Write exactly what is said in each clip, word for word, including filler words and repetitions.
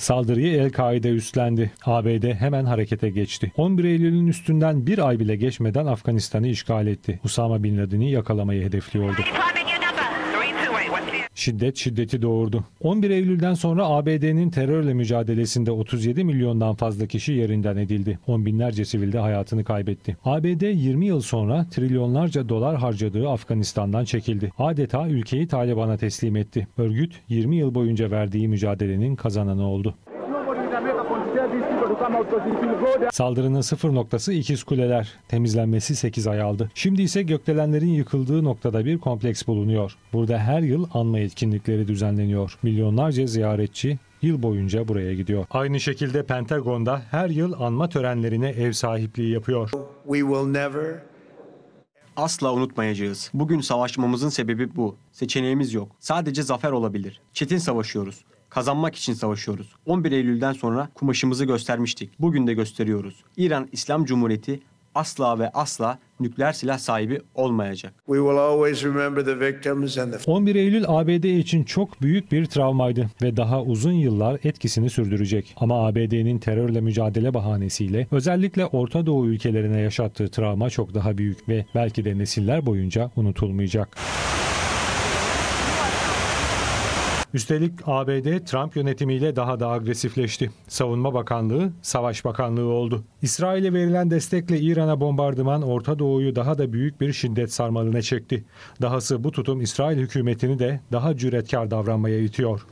Saldırıyı El-Kaide üstlendi. A B D hemen harekete geçti. on bir Eylül'ün üstünden bir ay bile geçmeden Afganistan'ı işgal etti. Usama Bin Laden'i yakalamayı hedefliyordu. Şiddet şiddeti doğurdu. on bir Eylül'den sonra A B D'nin terörle mücadelesinde otuz yedi milyondan fazla kişi yerinden edildi. On binlerce sivil de hayatını kaybetti. A B D yirmi yıl sonra trilyonlarca dolar harcadığı Afganistan'dan çekildi. Adeta ülkeyi Taliban'a teslim etti. Örgüt yirmi yıl boyunca verdiği mücadelenin kazananı oldu. Saldırının sıfır noktası İkiz Kuleler. Temizlenmesi sekiz ay aldı. Şimdi ise gökdelenlerin yıkıldığı noktada bir kompleks bulunuyor. Burada her yıl anma etkinlikleri düzenleniyor. Milyonlarca ziyaretçi yıl boyunca buraya gidiyor. Aynı şekilde Pentagon'da her yıl anma törenlerine ev sahipliği yapıyor. We will never Asla unutmayacağız. Bugün savaşmamızın sebebi bu. Seçeneğimiz yok. Sadece zafer olabilir. Çetin savaşıyoruz. Kazanmak için savaşıyoruz. on bir Eylül'den sonra kumaşımızı göstermiştik. Bugün de gösteriyoruz. İran İslam Cumhuriyeti asla ve asla nükleer silah sahibi olmayacak. we will always remember the victims and the on bir Eylül A B D için çok büyük bir travmaydı ve daha uzun yıllar etkisini sürdürecek. Ama A B D'nin terörle mücadele bahanesiyle özellikle Orta Doğu ülkelerine yaşattığı travma çok daha büyük ve belki de nesiller boyunca unutulmayacak. Üstelik A B D Trump yönetimiyle daha da agresifleşti. Savunma Bakanlığı, Savaş Bakanlığı oldu. İsrail'e verilen destekle İran'a bombardıman Orta Doğu'yu daha da büyük bir şiddet sarmalına çekti. Dahası bu tutum İsrail hükümetini de daha cüretkar davranmaya itiyor.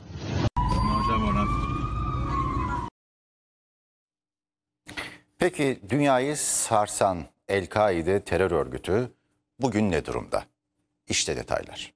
Peki dünyayı sarsan El-Kaide terör örgütü bugün ne durumda? İşte detaylar.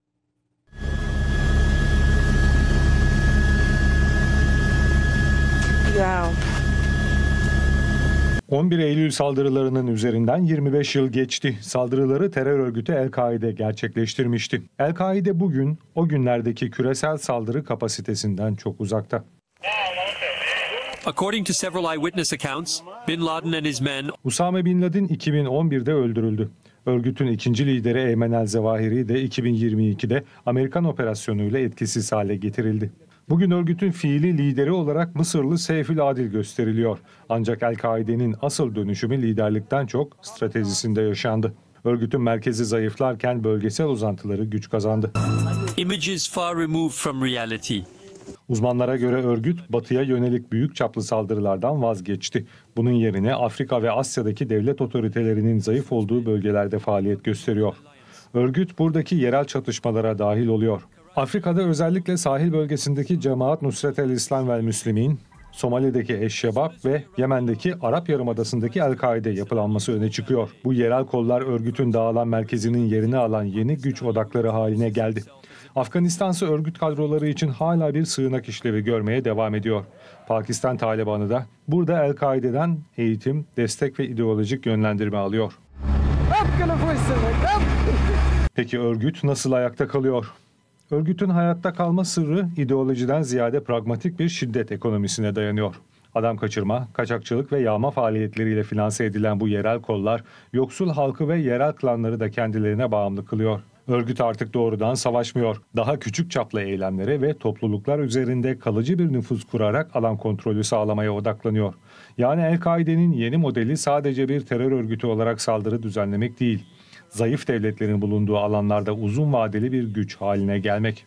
on bir Eylül saldırılarının üzerinden yirmi beş yıl geçti. Saldırıları terör örgütü El-Kaide gerçekleştirmişti. El-Kaide bugün o günlerdeki küresel saldırı kapasitesinden çok uzakta. According to several eyewitness accounts, Bin Laden and his men Usame Bin Laden iki bin on birde öldürüldü. Örgütün ikinci lideri Eymen el-Zevahiri de iki bin yirmi ikide Amerikan operasyonuyla etkisiz hale getirildi. Bugün örgütün fiili lideri olarak Mısırlı Seyfül Adil gösteriliyor. Ancak El-Kaide'nin asıl dönüşümü liderlikten çok stratejisinde yaşandı. Örgütün merkezi zayıflarken bölgesel uzantıları güç kazandı. images far removed from reality. Uzmanlara göre örgüt batıya yönelik büyük çaplı saldırılardan vazgeçti. Bunun yerine Afrika ve Asya'daki devlet otoritelerinin zayıf olduğu bölgelerde faaliyet gösteriyor. Örgüt buradaki yerel çatışmalara dahil oluyor. Afrika'da özellikle sahil bölgesindeki Cemaat Nusret el-İslam vel Müslimin, Somali'deki Eşşebab ve Yemen'deki Arap Yarımadası'ndaki El-Kaide yapılanması öne çıkıyor. Bu yerel kollar örgütün dağılan merkezinin yerini alan yeni güç odakları haline geldi. Afganistan'sı örgüt kadroları için hala bir sığınak işlevi görmeye devam ediyor. Pakistan Talibanı da burada El-Kaide'den eğitim, destek ve ideolojik yönlendirme alıyor. Peki örgüt nasıl ayakta kalıyor? Örgütün hayatta kalma sırrı ideolojiden ziyade pragmatik bir şiddet ekonomisine dayanıyor. Adam kaçırma, kaçakçılık ve yağma faaliyetleriyle finanse edilen bu yerel kollar, yoksul halkı ve yerel klanları da kendilerine bağımlı kılıyor. Örgüt artık doğrudan savaşmıyor. Daha küçük çaplı eylemlere ve topluluklar üzerinde kalıcı bir nüfuz kurarak alan kontrolü sağlamaya odaklanıyor. Yani El-Kaide'nin yeni modeli sadece bir terör örgütü olarak saldırı düzenlemek değil, zayıf devletlerin bulunduğu alanlarda uzun vadeli bir güç haline gelmek.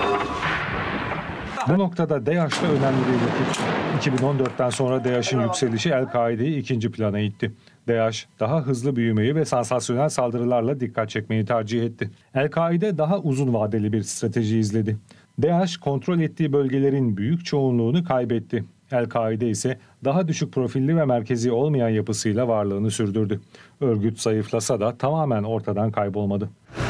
Bu noktada DAEŞ da önemli bir rakip. iki bin on dörtten sonra DAEŞ'in yükselişi El-Kaide'yi ikinci plana itti. DAEŞ daha hızlı büyümeyi ve sansasyonel saldırılarla dikkat çekmeyi tercih etti. El-Kaide daha uzun vadeli bir strateji izledi. DAEŞ kontrol ettiği bölgelerin büyük çoğunluğunu kaybetti. El-Kaide ise daha düşük profilli ve merkezi olmayan yapısıyla varlığını sürdürdü. Örgüt zayıflasa da tamamen ortadan kaybolmadı.